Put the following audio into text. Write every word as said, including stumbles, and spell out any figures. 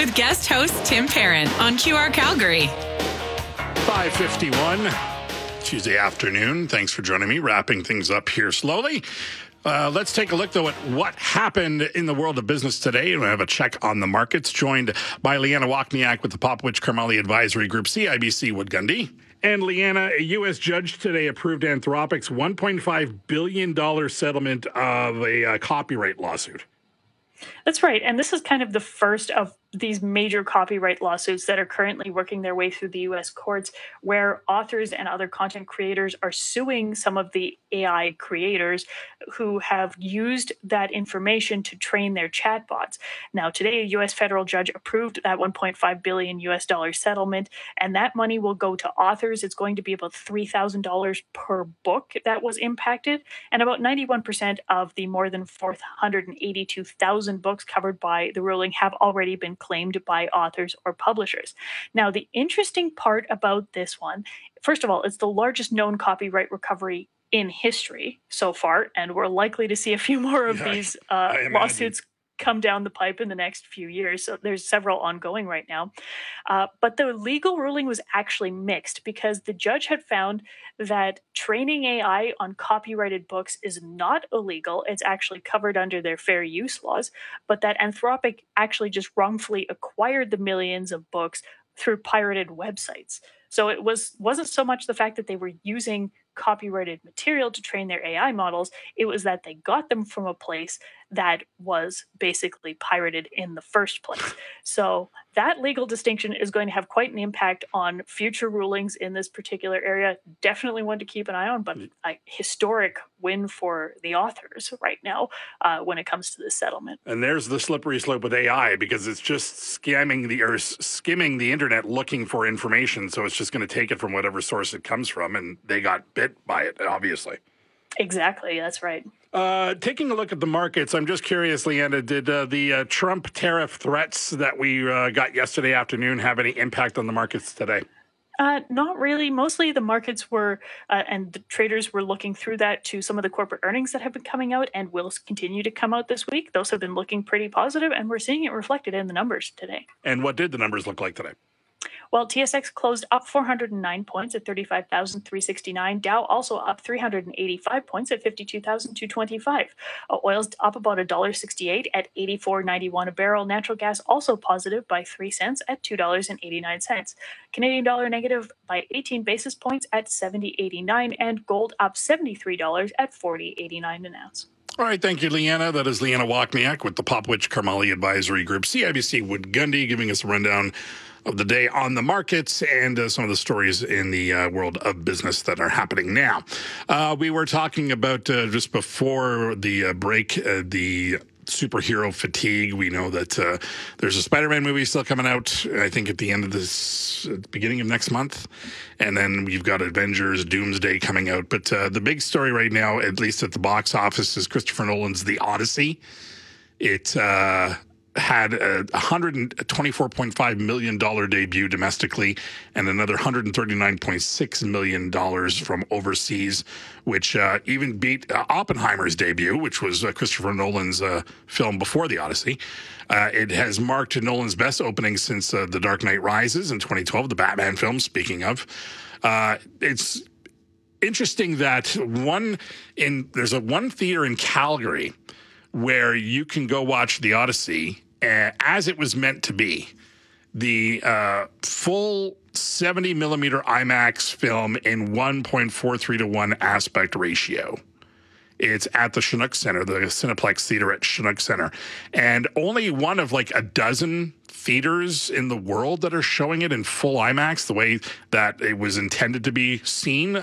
with guest host Tim Parent on Q R Calgary. five fifty-one, Tuesday afternoon. Thanks for joining me, wrapping things up here slowly. Uh, let's take a look, though, at what happened in the world of business today. We have a check on the markets, joined by Leanna Wachniak with the Popowich Karmali Advisory Group, C I B C Wood Gundy. And Leanna, a U S judge today approved Anthropic's one point five billion dollars settlement of a uh, copyright lawsuit. That's right. And this is kind of the first of these major copyright lawsuits that are currently working their way through the U S courts, where authors and other content creators are suing some of the A I creators who have used that information to train their chatbots. Now, today, a U S federal judge approved that one point five billion U S dollar settlement, and that money will go to authors. It's going to be about three thousand dollars per book that was impacted, and about ninety-one percent of the more than four hundred eighty-two thousand books covered by the ruling have already been claimed by authors or publishers. Now, the interesting part about this one, first of all, it's the largest known copyright recovery in history so far, and we're likely to see a few more of yeah, these uh, lawsuits come down the pipe in the next few years. So there's several ongoing right now. Uh, but the legal ruling was actually mixed, because the judge had found that training A I on copyrighted books is not illegal. It's actually covered under their fair use laws, but that Anthropic actually just wrongfully acquired the millions of books through pirated websites. So it was, wasn't so much the fact that they were using copyrighted material to train their A I models, it was that they got them from a place that was basically pirated in the first place. So that legal distinction is going to have quite an impact on future rulings in this particular area. Definitely one to keep an eye on, but a historic win for the authors right now uh, when it comes to this settlement. And there's the slippery slope with A I, because it's just scamming the or skimming the internet looking for information. So it's just going to take it from whatever source it comes from, and they got bit by it, obviously. Exactly, that's right. Uh, taking a look at the markets, I'm just curious, Leanna, did uh, the uh, Trump tariff threats that we uh, got yesterday afternoon have any impact on the markets today? Uh, not really. Mostly the markets were, uh, and the traders were looking through that to some of the corporate earnings that have been coming out and will continue to come out this week. Those have been looking pretty positive, and we're seeing it reflected in the numbers today. And what did the numbers look like today? Well, T S X closed up four hundred nine points at thirty-five thousand three hundred sixty-nine. Dow also up three hundred eighty-five points at fifty-two thousand two hundred twenty-five. Uh, oil's up about one dollar sixty-eight at eighty-four ninety-one a barrel. Natural gas also positive by three cents at two dollars and eighty-nine cents. Canadian dollar negative by eighteen basis points at seventy eighty-nine, and gold up seventy-three dollars at forty eighty-nine an ounce. All right, thank you, Leanna. That is Leanna Wachniak with the Popowich Karmali Advisory Group, C I B C Wood Gundy, giving us a rundown of the day on the markets and uh, some of the stories in the uh, world of business that are happening now. Uh, we were talking about uh, just before the uh, break, uh, the superhero fatigue. We know that uh, there's a Spider-Man movie still coming out, I think at the end of this, at the beginning of next month. And then we've got Avengers Doomsday coming out. But uh, the big story right now, at least at the box office, is Christopher Nolan's The Odyssey. It uh, had a one hundred twenty-four point five million dollars debut domestically and another one hundred thirty-nine point six million dollars from overseas, which uh, even beat uh, Oppenheimer's debut, which was uh, Christopher Nolan's uh, film before The Odyssey. Uh, it has marked Nolan's best opening since uh, The Dark Knight Rises in twenty twelve, the Batman film, speaking of. Uh, it's interesting that one in there's a one theater in Calgary where you can go watch The Odyssey uh, as it was meant to be. The uh, full seventy millimeter IMAX film in one point four three to one aspect ratio. It's at the Chinook Center, the Cineplex Theater at Chinook Center. And only one of like a dozen theaters in the world that are showing it in full IMAX the way that it was intended to be seen